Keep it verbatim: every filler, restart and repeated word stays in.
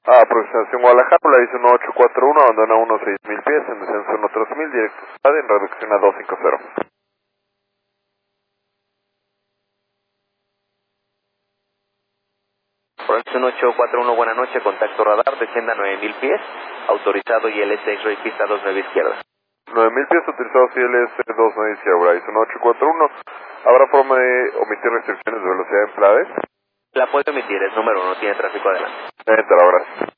Aproximación Guadalajara, la dice uno ocho cuatro uno, abandona uno seis mil pies, en descenso uno tres mil, directo a en reducción a dos cinco cero. Proyección ocho cuatro uno, buena noche, contacto radar, descienda nueve mil pies, autorizado I L S X-Ray pista dos nueve izquierda. nueve mil pies autorizados I L S dos nueve izquierda, dice uno ocho cuatro uno, ¿habrá forma de omitir restricciones de velocidad en Plades? La puede emitir, es número uno, tiene tráfico adelante. Entra, abrazo.